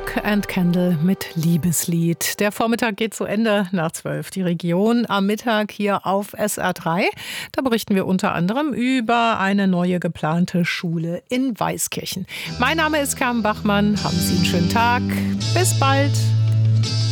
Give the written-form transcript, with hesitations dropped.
Cook and Candle mit Liebeslied. Der Vormittag geht zu Ende nach 12. Die Region am Mittag hier auf SR3. Da berichten wir unter anderem über eine neue geplante Schule in Weißkirchen. Mein Name ist Carmen Bachmann. Haben Sie einen schönen Tag. Bis bald.